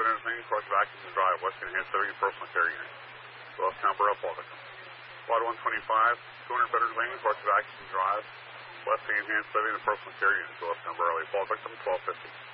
entertaining, cross vacuum and drive, West Enhanced Living and Personal Care Unit. Left number up, all victims. Quad 125, 200 Bedford Lane, cross vacuum and drive, West Enhanced Living and Personal Care Unit. Left number early, fall victim 1250.